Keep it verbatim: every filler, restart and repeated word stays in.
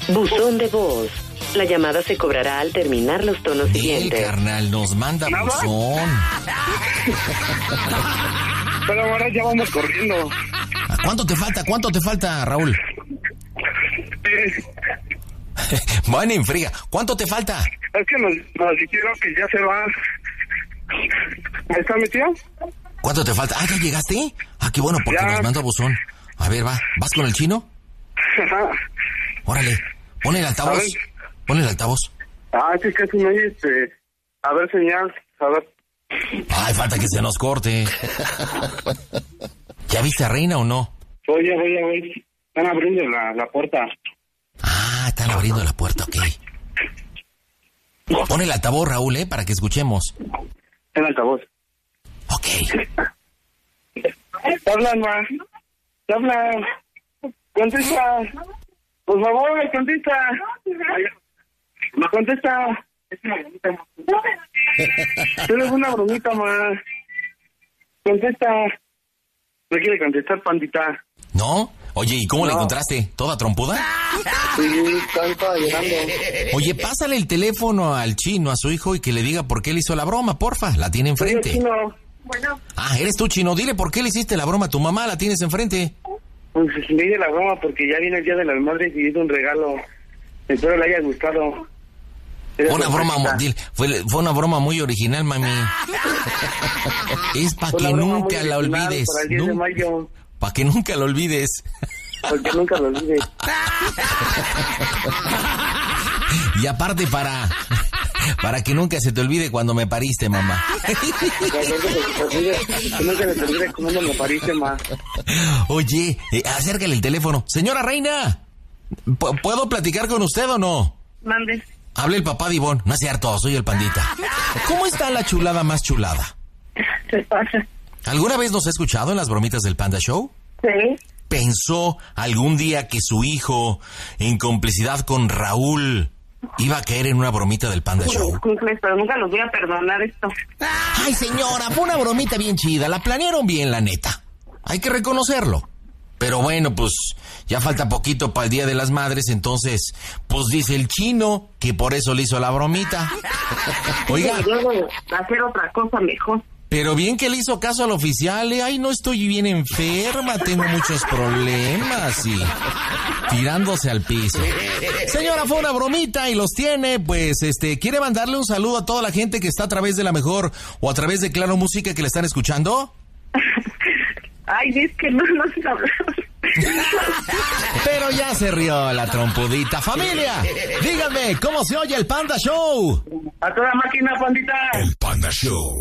Buzón de voz. La llamada se cobrará al terminar los tonos Del, siguientes. carnal, nos manda buzón. Pero ahora ya vamos corriendo. ¿Cuánto te falta? ¿Cuánto te falta, Raúl? Eh, Bueno, en friga. ¿Cuánto te falta? es que nos, nos dijeron que ya se va. ¿Me está mi tío? ¿Cuánto te falta? Ah, ¿ya llegaste? Ah, qué bueno, porque Ya. nos manda buzón. A ver, va. ¿Vas con el chino? Ajá. Órale. Pon el altavoz. A ver. Pon el altavoz. Ah, es que casi no hay este. A ver, señal. A ver. Ay, falta que se nos corte. ¿Ya viste a Reina o no? Oye, oye, oye. Están abriendo la, la puerta. Ah, están abriendo la puerta, ok. Pon el altavoz, Raúl, ¿eh? Para que escuchemos. En altavoz. Ok. ¿Te hablan, ma? ¿Te hablan? Contesta. Por favor, contesta. ¿Me contesta? Tienes una bromita, ma. Contesta. ¿No quiere contestar, pandita? ¿No? Oye, ¿y cómo No. la encontraste? ¿Toda trompuda? Sí, estaba llorando. Oye, pásale el teléfono al chino, a su hijo, y que le diga por qué le hizo la broma, porfa. La tiene enfrente. Oye, chino. Bueno. Ah, eres tú, chino. Dile por qué le hiciste la broma a tu mamá, la tienes enfrente. Pues le hice la broma porque ya viene el Día de las Madres y hice un regalo. Espero le haya gustado. Fue una broma, mo- dile, fue, fue una broma muy original, mami. Es para Fue que una broma nunca muy la original olvides. Para el diez de mayo. Para que nunca la olvides. Porque nunca lo olvides. Y aparte para... Para que nunca se te olvide cuando me pariste, mamá. Que nunca se te olvide cómo no me pariste, ma. Oye, eh, acércale el teléfono. Señora Reina, ¿pu- ¿puedo platicar con usted o no? Mande. Hable el papá de Ivonne. No es cierto, soy el pandita. ¿Cómo está la chulada más chulada? Se pasa. ¿Alguna vez nos ha escuchado en las bromitas del Panda Show? Sí. ¿Pensó algún día que su hijo, en complicidad con Raúl, iba a caer en una bromita del Panda Show? Cumples, pero nunca los voy a perdonar esto. Ay, señora, fue una bromita bien chida. La planearon bien, la neta. Hay que reconocerlo. Pero bueno, pues ya falta poquito para el Día de las Madres, entonces, pues dice el chino que por eso le hizo la bromita. Oiga, Y luego hacer otra cosa mejor. pero bien que le hizo caso al oficial, ¿eh? Ay, no estoy bien enferma, tengo muchos problemas y tirándose al piso. Señora, fue una bromita y los tiene, pues, este, ¿quiere mandarle un saludo a toda la gente que está a través de La Mejor o a través de Claro Música que le están escuchando? Ay, es que no nos hablamos. Pero ya se rió la trompudita. Familia, díganme, ¿cómo se oye el Panda Show? A toda máquina, pandita. El Panda Show.